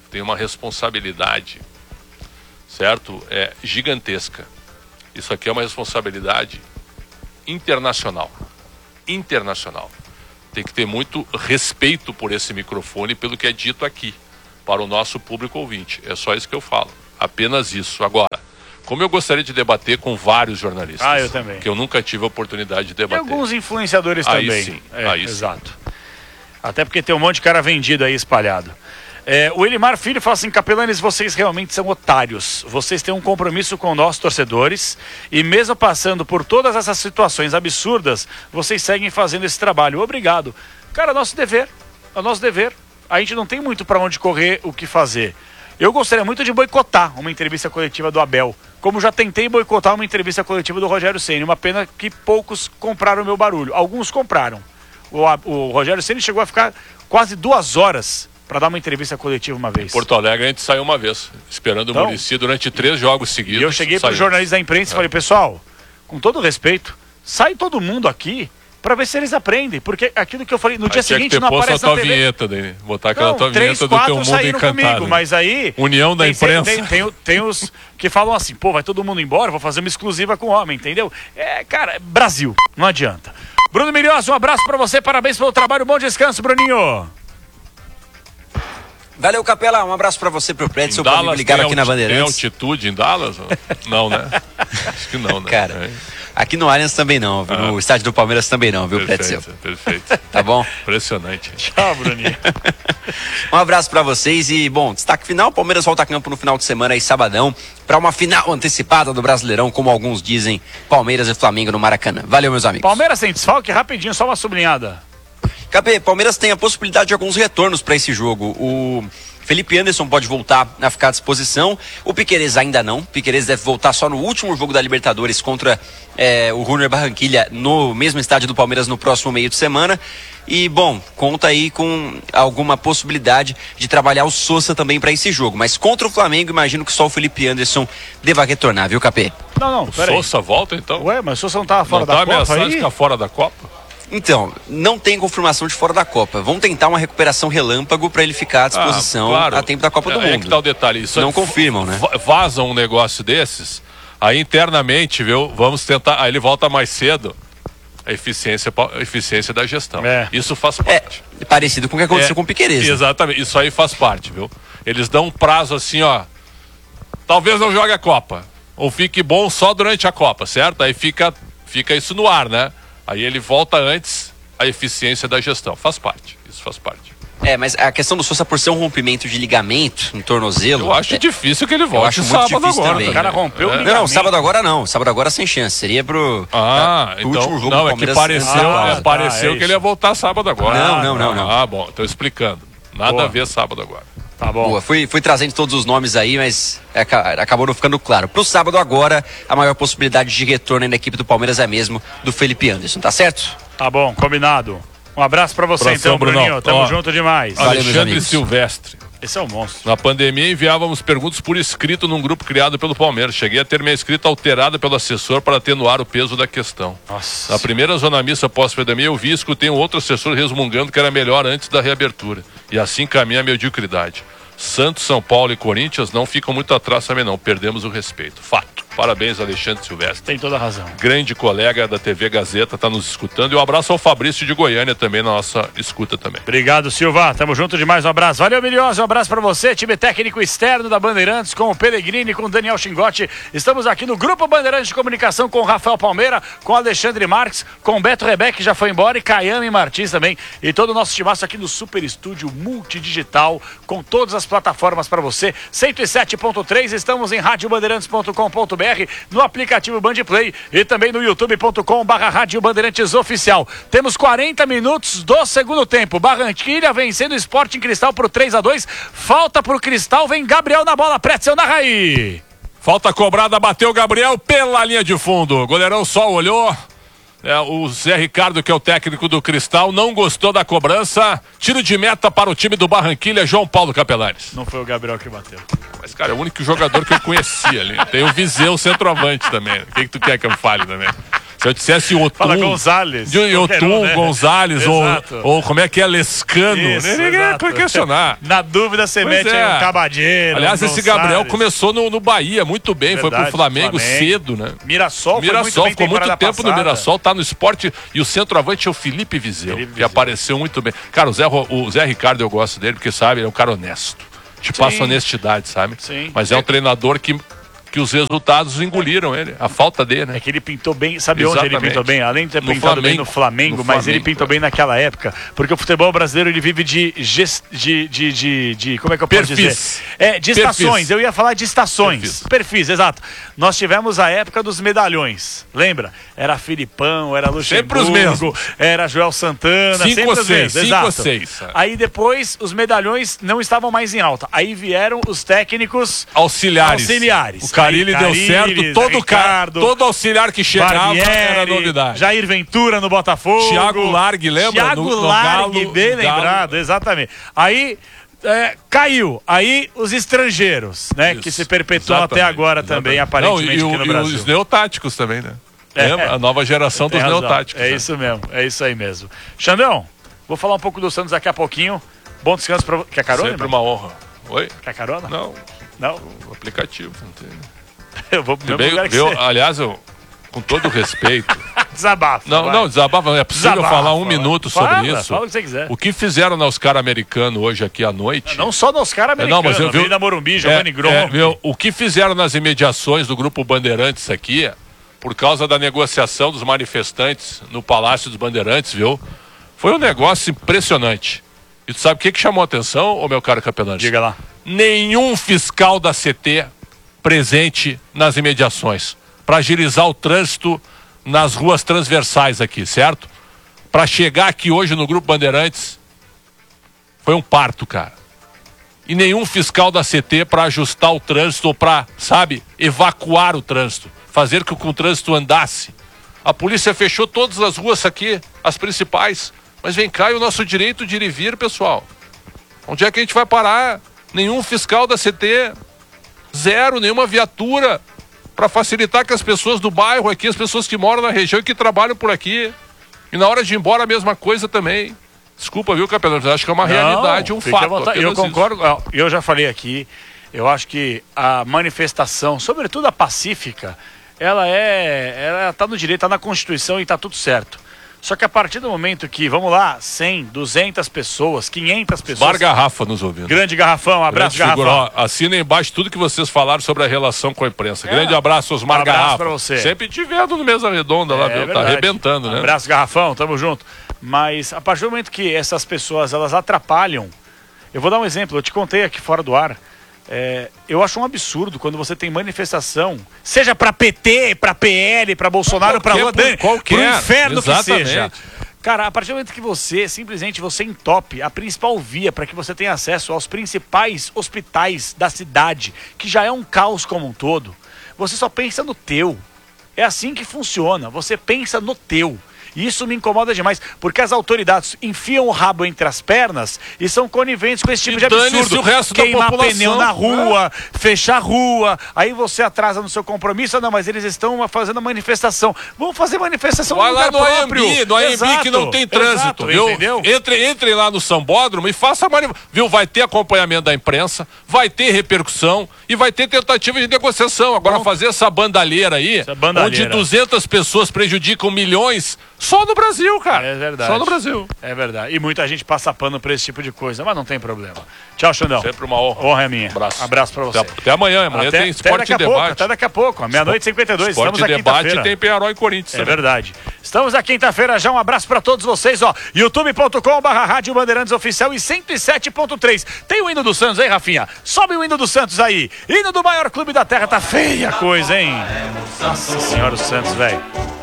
tem uma responsabilidade, certo? É gigantesca. Isso aqui é uma responsabilidade internacional. Internacional. Tem que ter muito respeito por esse microfone, pelo que é dito aqui, para o nosso público ouvinte. É só isso que eu falo. Apenas isso. Agora, como eu gostaria de debater com vários jornalistas. Ah, eu também. Que eu nunca tive a oportunidade de E debater. alguns influenciadores Aí também. sim, É, aí sim. exato. Até porque tem um monte de cara vendido aí espalhado. É, o Elimar Filho fala assim: Capelanes, vocês realmente são otários. Vocês têm um compromisso com nós, torcedores, e mesmo passando por todas essas situações absurdas, vocês seguem fazendo esse trabalho. Obrigado. Cara, é nosso dever. É o nosso dever. A gente não tem muito para onde correr, o que fazer. Eu gostaria muito de boicotar uma entrevista coletiva do Abel, como já tentei boicotar uma entrevista coletiva do Rogério Ceni. Uma pena que poucos compraram o meu barulho. Alguns compraram. O, o Rogério Ceni chegou a ficar quase duas horas para dar uma entrevista coletiva uma vez. Porto Alegre a gente saiu uma vez, esperando Então, o Muricy durante três jogos seguidos. E eu cheguei para os saiu. jornalistas da imprensa e falei: pessoal, com todo respeito, sai todo mundo aqui para ver se eles aprendem. Porque aquilo que eu falei, no Aí dia tinha seguinte que ter não posto aparece a na tua T V. vinheta, daí, botar aquela Não, tua três, vinheta do quatro teu mundo saíram encantado. comigo, mas aí... União da tem, imprensa. Tem, tem, tem, tem os que falam assim: pô, vai todo mundo embora, vou fazer uma exclusiva com o homem, entendeu? É, cara, Brasil, não adianta. Bruno Milhosa, um abraço pra você, parabéns pelo trabalho, bom descanso, Bruninho. Valeu, Capela. Um abraço pra você, pro Prédio, seu amigo Dallas ligado tem aqui na alti- Bandeirantes. Tem altitude em Dallas? Não, né? Acho que não, né? Cara, É. aqui no Allianz também não, viu? No estádio do Palmeiras também não, viu, Prédio? Perfeito, perfeito. Tá bom? Impressionante. Tchau, Bruninho. Um abraço pra vocês e, bom, destaque final: Palmeiras volta a campo no final de semana aí, sabadão, pra uma final antecipada do Brasileirão, como alguns dizem, Palmeiras e Flamengo no Maracanã. Valeu, meus amigos. Palmeiras sem desfalque, rapidinho, só uma sublinhada. K B, Palmeiras tem a possibilidade de alguns retornos para esse jogo. O Felipe Anderson pode voltar a ficar à disposição. O Piquerez ainda não. O Piquerez deve voltar só no último jogo da Libertadores contra é, o Junior Barranquilla, no mesmo estádio do Palmeiras, no próximo meio de semana. E, bom, conta aí com alguma possibilidade de trabalhar o Sosa também para esse jogo. Mas contra o Flamengo, imagino que só o Felipe Anderson deva retornar, viu, K P? Não, não, O peraí. Sousa volta, então? Ué, mas o Sousa não tava fora Não da tá Copa ameaçado aí? de ficar fora da Copa? Então, não tem confirmação de fora da Copa. Vão tentar uma recuperação relâmpago para ele ficar à disposição Ah, claro. a tempo da Copa do É, Mundo. é que tá o detalhe. Isso Não é- confirmam, né? va- Vazam um negócio desses, aí internamente, viu? Vamos tentar. Aí ele volta mais cedo. A eficiência, a eficiência da gestão. É. Isso faz parte. É parecido com o que aconteceu É, com o Piquerez. né? Exatamente, isso aí faz parte, viu? Eles dão um prazo assim, ó. Talvez não jogue a Copa. Ou fique bom só durante a Copa, certo? Aí fica, fica isso no ar, né? Aí ele volta antes, a eficiência da gestão. Faz parte, isso faz parte. É, mas a questão do Sousa, por ser um rompimento de ligamento no tornozelo. Eu acho é, difícil que ele eu volte acho muito sábado difícil agora. também. O cara rompeu o É. ligamento. Não, sábado agora não. Sábado agora sem chance. Seria pro, Ah, pro então, último jogo não, do é que Palmeiras. pareceu, Ah, é, tá, pareceu é que isso. ele ia voltar sábado agora. Não, não, não, não. Ah, bom, tô explicando. Nada Boa. a ver sábado agora. Tá bom. Boa, fui, fui trazendo todos os nomes aí, mas aca- acabou não ficando claro. Pro sábado agora, a maior possibilidade de retorno aí na equipe do Palmeiras é mesmo do Felipe Anderson, tá certo? Tá bom, combinado. Um abraço pra você Abração, então, Bruninho. Brunão. Tamo Ó, junto demais. Valeu, meus Alexandre amigos. Silvestre. Esse é o monstro. Na pandemia enviávamos perguntas por escrito num grupo criado pelo Palmeiras. Cheguei a ter minha escrita alterada pelo assessor para atenuar o peso da questão. Nossa. Na primeira zona mista pós-pandemia eu vi e escutei um outro assessor resmungando que era melhor antes da reabertura. E assim caminha a mediocridade. Santos, São Paulo e Corinthians não ficam muito atrás também não. Perdemos o respeito. Fato. Parabéns, Alexandre Silvestre. Tem toda a razão. Grande colega da T V Gazeta, está nos escutando. E um abraço ao Fabrício de Goiânia também, na nossa escuta também. Obrigado, Silva. Tamo junto demais. Um abraço. Valeu, Milhosa. Um abraço pra você. Time técnico externo da Bandeirantes, com o Pellegrini, com o Daniel Xingotti. Estamos aqui no Grupo Bandeirantes de Comunicação com o Rafael Palmeira, com o Alexandre Marques, com o Beto Rebeck, que já foi embora, e Caiame Martins também. E todo o nosso timaço aqui no Super Estúdio Multidigital, com todas as plataformas pra você. cento e sete ponto três, estamos em rádio bandeirantes ponto com ponto br, no aplicativo Bandplay e também no youtube ponto com barra Rádio Bandeirantes Oficial. Temos quarenta minutos do segundo tempo. Barranquilla vencendo o Sporting Cristal por três a dois. Falta pro Cristal, vem Gabriel na bola. Pretzel, narra aí. Falta cobrada, bateu o Gabriel pela linha de fundo. O goleirão só olhou. É, o Zé Ricardo, que é o técnico do Cristal, não gostou da cobrança. Tiro de meta para o time do Barranquilla, João Paulo Capelares. Não foi o Gabriel que bateu. Mas, cara, é o único jogador que eu conhecia ali. Tem o Viseu, centroavante também. O que, que tu quer que eu fale também? Se eu dissesse Otum... Fala Gonzalez. Otum, né? Gonzalez, ou, ou como é que é, Lescano. Isso, Ninguém ia questionar. Na dúvida, você Pois mete é. aí um Cabadeiro. Aliás, um esse Gonçalves. Gabriel começou no, no Bahia muito bem, Verdade, foi pro Flamengo, Flamengo. cedo, né? Mirassol, foi Mirassol muito bem ficou muito temporada tempo no passada. Mirassol, tá no esporte, e o centroavante é o Felipe Viseu, Felipe que Viseu. apareceu muito bem. Cara, o Zé, Ro- o Zé Ricardo eu gosto dele, porque sabe, ele é um cara honesto. Te Sim. passa honestidade, sabe? Sim. Mas é um treinador que, que os resultados engoliram ele, a falta dele, né? É que ele pintou bem, sabe onde ele Exatamente. pintou bem? Além de ter No pintado bem Flamengo. no Flamengo, No mas ele Flamengo, pintou é. bem naquela época, porque o futebol brasileiro ele vive de gest... de, de, de, de como é que eu posso Perfis. dizer? É, de estações, Perfis. eu ia falar de estações. Perfis. Perfis, exato. Nós tivemos a época dos medalhões, lembra? Era Filipão, era Sempre os Luxemburgo, mesmos. era Joel Santana, Cinco sempre ou os seis, mesmos, cinco exato. ou seis. Aí depois os medalhões não estavam mais em alta, aí vieram os técnicos Auxiliares. auxiliares. O Carille Aí, deu certo, Carille, todo, ca... Ricardo, todo auxiliar que chegava Barbieri, era novidade. Jair Ventura no Botafogo. Thiago Largue, lembra? Thiago No- no Largue, Galo, bem no Galo. lembrado, exatamente. Aí é, caiu. Aí os estrangeiros, né? Isso, que se perpetuam exatamente, até agora exatamente. também, aparentemente, Não, e, o- aqui no e Brasil. os neotáticos também, né? É. Lembra? A nova geração dos Tem razão. neotáticos. É né? isso mesmo, é isso aí mesmo. Xandão, vou falar um pouco do Santos daqui a pouquinho. Bom descanso pra você. Quer carona? Sempre irmão? uma honra. Oi? Quer carona? Não, Não? o aplicativo. Não tem. Eu vou pro Você mesmo veio- lugar que veio- você. aliás, eu, com todo o respeito. Desabafa. Não, vai. não, desabafa. Não é possível Desabafa, falar um vai. minuto sobre Fala, isso. fala o que você quiser. O que fizeram na Oscar americano hoje aqui à noite? Não só no Oscar É, americano, não, mas eu vi, Avenida Morumbi, Giovanni é, Grom. é, viu, o que fizeram nas imediações do Grupo Bandeirantes aqui, por causa da negociação dos manifestantes no Palácio dos Bandeirantes, viu? Foi um negócio impressionante. E tu sabe o que, que chamou a atenção, ô meu caro Capelante? Diga lá. Nenhum fiscal da C T presente nas imediações para agilizar o trânsito nas ruas transversais aqui, certo? Para chegar aqui hoje no Grupo Bandeirantes foi um parto, cara. E nenhum fiscal da C T para ajustar o trânsito ou para, sabe, evacuar o trânsito, fazer com que o trânsito andasse. A polícia fechou todas as ruas aqui, as principais. Mas vem cá, e o nosso direito de ir e vir, pessoal? Onde é que a gente vai parar? Nenhum fiscal da C T, zero, nenhuma viatura para facilitar que as pessoas do bairro aqui, as pessoas que moram na região e que trabalham por aqui. E na hora de ir embora a mesma coisa também. Desculpa, viu, Capelão? Acho que é uma Não, realidade, um fique à fato. vontade. Eu apenas isso. concordo, ó, eu já falei aqui, eu acho que a manifestação, sobretudo a pacífica, ela é, ela tá no direito, tá na Constituição e tá tudo certo. Só que a partir do momento que, vamos lá, cem, duzentas pessoas, quinhentas pessoas... Bar Garrafa nos ouvindo. Grande Garrafão, um abraço, Grande figura. Garrafão. Ó, assina embaixo tudo que vocês falaram sobre a relação com a imprensa. É. Grande abraço, Osmar Um abraço Garrafa. pra você. Sempre te vendo no Mesa Redonda lá, É viu? Tá verdade. arrebentando, né? Abraço, Garrafão, tamo junto. Mas a partir do momento que essas pessoas, elas atrapalham... Eu vou dar um exemplo, eu te contei aqui fora do ar. É, eu acho um absurdo quando você tem manifestação, seja pra P T, pra P L, pra Bolsonaro, pra Lula, por qualquer, pro inferno que exatamente. seja. Cara, a partir do momento que você, simplesmente, você entope a principal via para que você tenha acesso aos principais hospitais da cidade, que já é um caos como um todo, você só pensa no teu. É assim que funciona, você pensa no teu. E isso me incomoda demais, porque as autoridades enfiam o rabo entre as pernas e são coniventes com esse tipo E de dane-se absurdo. o resto da Queimar população. pneu na rua, fechar a rua, aí você atrasa no seu compromisso. Não, mas eles estão fazendo a manifestação. Vamos fazer manifestação Vai no lá lugar no A próprio. M B, no A M B Exato, que não tem trânsito, exato, viu? entendeu? Entre, entrem lá no Sambódromo e faça a manifestação, viu? Vai ter acompanhamento da imprensa, vai ter repercussão e vai ter tentativa de negociação. Agora, fazer essa bandalheira aí, bandalheira. onde duzentas pessoas prejudicam milhões, só no Brasil, cara. É verdade. Só no Brasil. É verdade. E muita gente passa pano por esse tipo de coisa, mas não tem problema. Tchau, Xandão. Sempre uma honra. Honra é minha. Abraço. Abraço pra você. Até, até amanhã. Amanhã Até- tem até Esporte daqui e a pouco, Debate. até daqui a pouco, meia-noite e cinquenta e dois. Esporte Estamos e na Debate quinta-feira. tem Penharol e Corinthians. É também. verdade. Estamos na quinta-feira já. Um abraço pra todos vocês, ó. youtube ponto com barra Rádio Bandeirantes Oficial e cento e sete ponto três. Tem o hino do Santos aí, Rafinha? Sobe o hino do Santos aí. Hino do maior clube da terra. Tá feia a coisa, hein? Nossa senhora, o Santos, velho.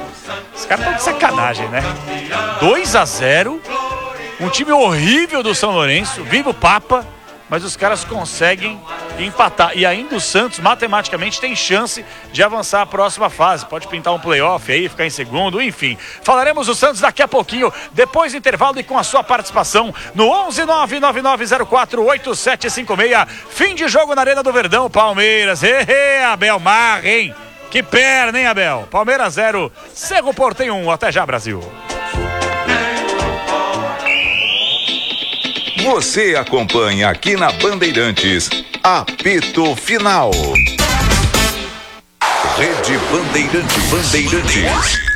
Os caras estão de sacanagem, né? dois a zero. Um time horrível do São Lourenço. Viva o Papa. Mas os caras conseguem empatar. E ainda o Santos, matematicamente, tem chance de avançar a próxima fase. Pode pintar um playoff aí, ficar em segundo, enfim. Falaremos do Santos daqui a pouquinho, depois do intervalo e com a sua participação no onze nove nove nove zero quatro oito sete cinco seis. Fim de jogo na Arena do Verdão, Palmeiras. Ê, Abel Marra, hein? Que perna, hein, Abel? Palmeiras zero, Cerro Porteño um. Até já, Brasil. Você acompanha aqui na Bandeirantes, apito final. Rede Bandeirantes. Bandeirantes.